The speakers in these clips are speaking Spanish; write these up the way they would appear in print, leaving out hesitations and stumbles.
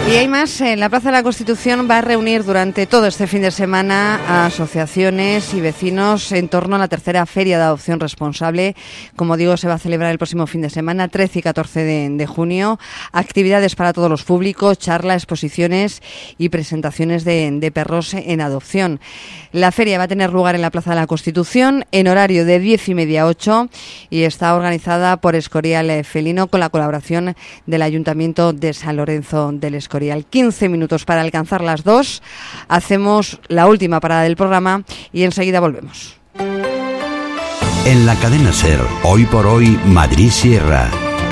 Y hay más. La Plaza de la Constitución va a reunir durante todo este fin de semana a asociaciones y vecinos en torno a la tercera Feria de Adopción Responsable. Como digo, se va a celebrar el próximo fin de semana, 13 y 14 de junio. Actividades para todos los públicos, charlas, exposiciones y presentaciones de perros en adopción. La feria va a tener lugar en la Plaza de la Constitución en horario de 10:30 a 8 y está organizada por Escorial Felino con la colaboración del Ayuntamiento de San Lorenzo del Escorial. 15 minutos para alcanzar las 2. Hacemos la última parada del programa y enseguida volvemos. En la cadena SER, hoy por hoy, Madrid Sierra.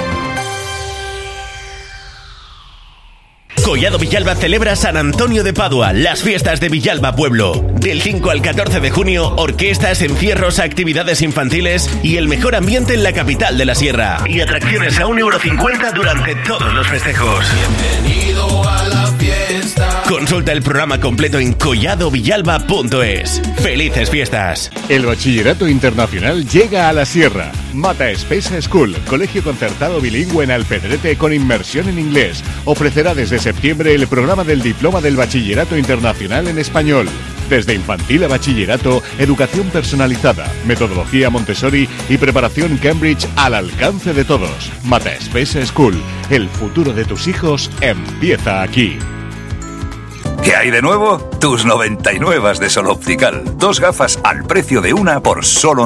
Collado Villalba celebra San Antonio de Padua, las fiestas de Villalba Pueblo. Del 5 al 14 de junio, orquestas, encierros, actividades infantiles y el mejor ambiente en la capital de la Sierra. Y atracciones a €1,50 durante todos los festejos. Bienvenido a la fiesta. Consulta el programa completo en colladovillalba.es. ¡Felices fiestas! El Bachillerato Internacional llega a la Sierra. Mata Space School, colegio concertado bilingüe en Alpedrete con inmersión en inglés. Ofrecerá desde septiembre el programa del Diploma del Bachillerato Internacional en Español. Desde infantil a bachillerato, educación personalizada, metodología Montessori y preparación Cambridge al alcance de todos. Mata Space School, el futuro de tus hijos empieza aquí. ¿Qué hay de nuevo? Tus 99 de Sol Optical. 2 gafas al precio de una por solo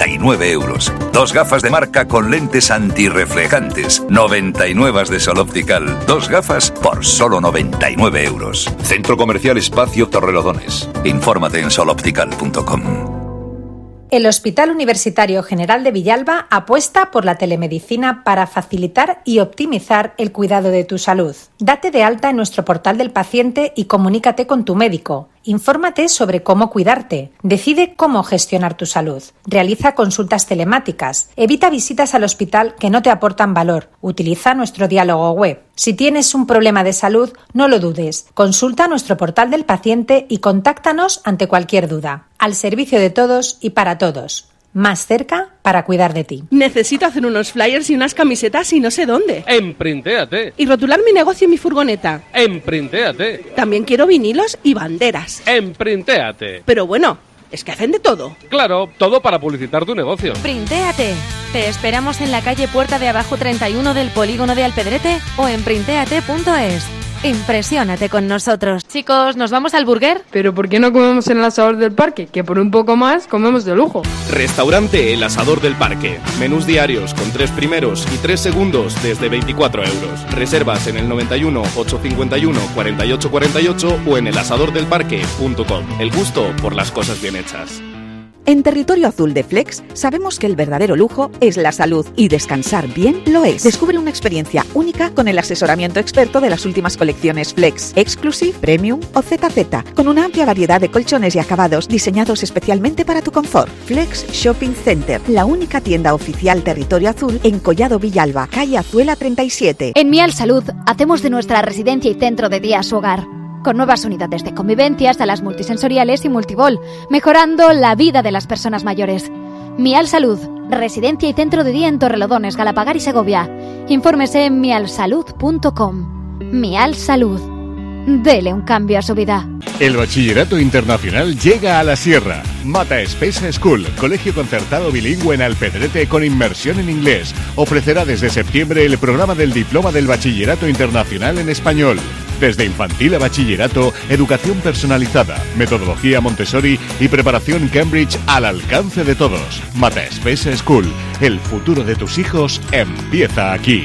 €99. 2 gafas de marca con lentes antirreflejantes. 99 de Sol Optical. 2 gafas por solo €99. Centro Comercial Espacio Torrelodones. Infórmate en soloptical.com. El Hospital Universitario General de Villalba apuesta por la telemedicina para facilitar y optimizar el cuidado de tu salud. Date de alta en nuestro portal del paciente y comunícate con tu médico. Infórmate sobre cómo cuidarte. Decide cómo gestionar tu salud. Realiza consultas telemáticas. Evita visitas al hospital que no te aportan valor. Utiliza nuestro diálogo web. Si tienes un problema de salud, no lo dudes. Consulta nuestro portal del paciente y contáctanos ante cualquier duda. Al servicio de todos y para todos. Más cerca para cuidar de ti. Necesito hacer unos flyers y unas camisetas y no sé dónde. En Printéate. Y rotular mi negocio en mi furgoneta. En Printéate. También quiero vinilos y banderas. En Printéate. Pero bueno, es que hacen de todo. Claro, todo para publicitar tu negocio. Printéate. Te esperamos en la calle Puerta de Abajo 31 del Polígono de Alpedrete o en printéate.es. Impresiónate con nosotros. Chicos, ¿nos vamos al burger? ¿Pero por qué no comemos en el asador del parque? Que por un poco más comemos de lujo. Restaurante El Asador del Parque. Menús diarios con 3 primeros y 3 segundos desde €24. Reservas en el 91 851 4848 o en elasadordelparque.com. El gusto por las cosas bien hechas. En Territorio Azul de Flex sabemos que el verdadero lujo es la salud y descansar bien lo es. Descubre una experiencia única con el asesoramiento experto de las últimas colecciones Flex, Exclusive, Premium o ZZ, con una amplia variedad de colchones y acabados diseñados especialmente para tu confort. Flex Shopping Center, la única tienda oficial Territorio Azul en Collado Villalba, calle Azuela 37. En Mial Salud hacemos de nuestra residencia y centro de día su hogar, con nuevas unidades de convivencia, salas multisensoriales y multibol, mejorando la vida de las personas mayores. Mial Salud, residencia y centro de día en Torrelodones, Galapagar y Segovia. Infórmese en mialsalud.com. Mial Salud. Dele un cambio a su vida. El Bachillerato Internacional llega a la Sierra. Mata Space School, colegio concertado bilingüe en Alpedrete con inmersión en inglés. Ofrecerá desde septiembre el programa del Diploma del Bachillerato Internacional en Español. Desde infantil a bachillerato, educación personalizada, metodología Montessori y preparación Cambridge al alcance de todos. Mata Space School, el futuro de tus hijos empieza aquí.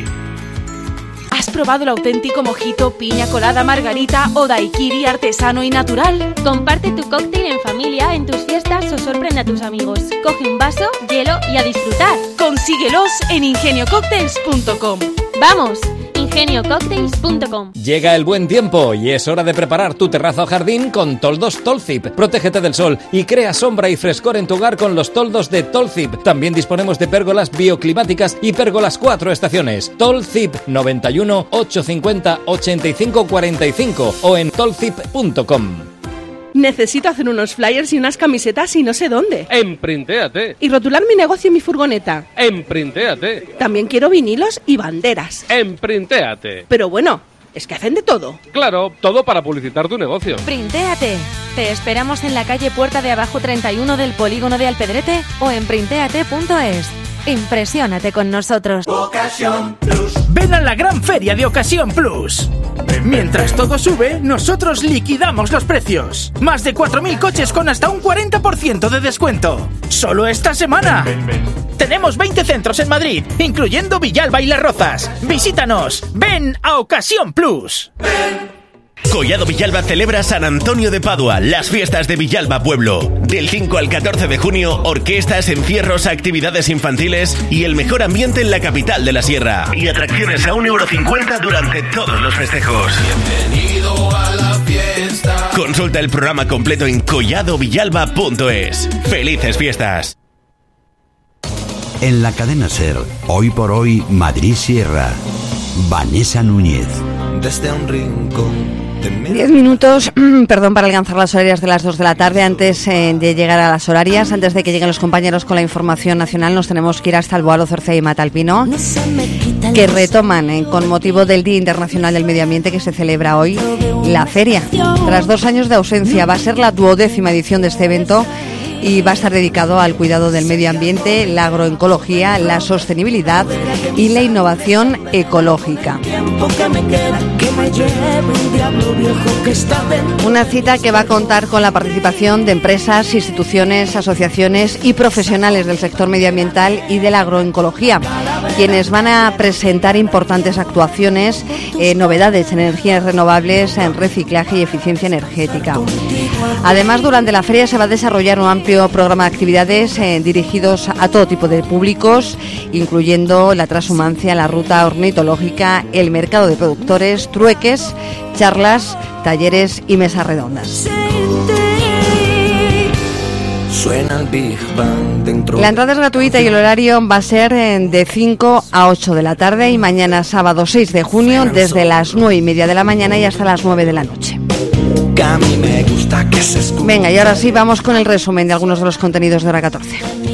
¿Has probado el auténtico mojito, piña colada, margarita o daiquiri artesano y natural? Comparte tu cóctel en familia, en tus fiestas o sorprende a tus amigos. Coge un vaso, hielo y a disfrutar. Consíguelos en ingeniococktails.com. ¡Vamos! ingeniococktails.com. Llega el buen tiempo y es hora de preparar tu terraza o jardín con toldos Tolzip. Protégete del sol y crea sombra y frescor en tu hogar con los toldos de Tolzip. También disponemos de pérgolas bioclimáticas y pérgolas 4 estaciones. Tolzip 91 850 85 45 o en tolzip.com. Necesito hacer unos flyers y unas camisetas y no sé dónde. En Printéate. Y rotular mi negocio en mi furgoneta. En Printéate. También quiero vinilos y banderas. En Printéate. Pero bueno, Es que hacen de todo. Claro, todo para publicitar tu negocio. Printéate. Te esperamos en la calle Puerta de Abajo 31 del Polígono de Alpedrete o en printéate.es. Impresiónate con nosotros. Ocasión Plus. Ven a la gran feria de Ocasión Plus. Mientras todo sube, nosotros liquidamos los precios. Más de 4.000 coches con hasta un 40% de descuento. Solo esta semana. Tenemos 20 centros en Madrid, incluyendo Villalba y Las Rozas. Visítanos. Ven a Ocasión Plus. Collado Villalba celebra San Antonio de Padua, las fiestas de Villalba Pueblo. Del 5 al 14 de junio, orquestas, encierros, actividades infantiles y el mejor ambiente en la capital de la sierra. Y atracciones a €1,50 durante todos los festejos. Bienvenido a la fiesta. Consulta el programa completo en colladovillalba.es. ¡Felices fiestas! En la cadena SER, hoy por hoy, Madrid Sierra. Vanessa Núñez. Desde un rincón. 10 minutos, para alcanzar las horarias de las 2 de la tarde. Antes de llegar a las horarias, antes de que lleguen los compañeros con la información nacional, nos tenemos que ir hasta Alboalo, Cerceda y Matalpino, que retoman con motivo del Día Internacional del Medio Ambiente que se celebra hoy la feria. Tras 2 años de ausencia, va a ser la 12ª edición de este evento y va a estar dedicado al cuidado del medio ambiente, la agroecología, la sostenibilidad y la innovación ecológica. Una cita que va a contar con la participación de empresas, instituciones, asociaciones y profesionales del sector medioambiental y de la agroecología, quienes van a presentar importantes actuaciones, novedades en energías renovables, en reciclaje y eficiencia energética. Además, durante la feria se va a desarrollar un amplio programa de actividades dirigidos a todo tipo de públicos, incluyendo la transhumancia, la ruta ornitológica, el mercado de productores, trueques, charlas, talleres y mesas redondas. Suena el Big Bang dentro. La entrada es gratuita y el horario va a ser de 5 a 8 de la tarde y mañana sábado 6 de junio desde las 9:30 de la mañana y hasta las 9 de la noche. A mí me gusta que se escuche. Venga, y ahora sí vamos con el resumen de algunos de los contenidos de hora 14.